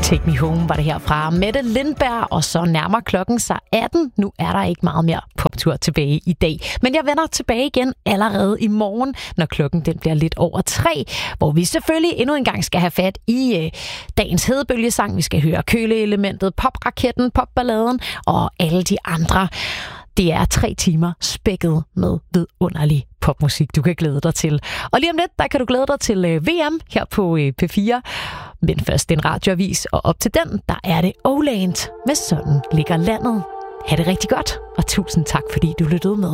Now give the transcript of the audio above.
Take Me Home var det her fra Mette Lindberg, og så nærmer klokken sig 18. Nu er der ikke meget mere poptur tilbage i dag. Men jeg vender tilbage igen allerede i morgen, når klokken den bliver lidt over 3, hvor vi selvfølgelig endnu en gang skal have fat i dagens hedebølgesang. Vi skal høre køleelementet, popraketten, popballaden og alle de andre. Det er 3 timer spækket med vidunderlig popmusik, du kan glæde dig til. Og lige om lidt, der kan du glæde dig til VM her på P4. Men først en radioavis, og op til den, der er det Oland med Sådan ligger landet. Ha' det rigtig godt, og tusind tak, fordi du lyttede med.